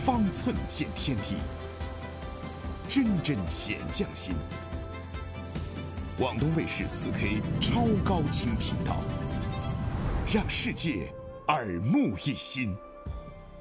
方寸见天地，真真显匠心。广东卫视4K 超高清频道，让世界耳目一新。